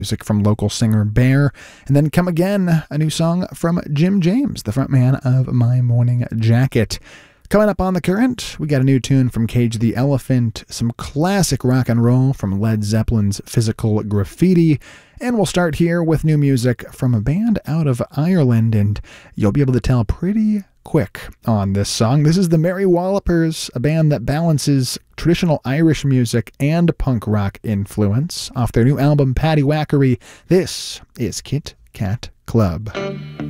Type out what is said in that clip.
Music from local singer Bear, and then Come Again, a new song from Jim James, the frontman of My Morning Jacket. Coming up on The Current, we got a new tune from Cage the Elephant, some classic rock and roll from Led Zeppelin's Physical Graffiti, and we'll start here with new music from a band out of Ireland, and you'll be able to tell pretty quick on this song. This is the Merry Wallopers, a band that balances traditional Irish music and punk rock influence. Off their new album, Paddy Wackery, this is Kit Kat Club.